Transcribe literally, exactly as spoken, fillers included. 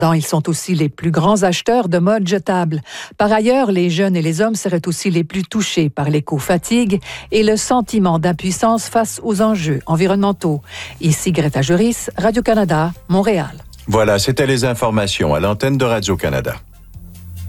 Ils sont aussi les plus grands acheteurs de mode jetable. Par ailleurs, les jeunes et les hommes seraient aussi les plus touchés par l'éco-fatigue et le sentiment d'impuissance face aux enjeux environnementaux. Ici Greta Juris, Radio-Canada, Montréal. Voilà, c'était les informations à l'antenne de Radio-Canada.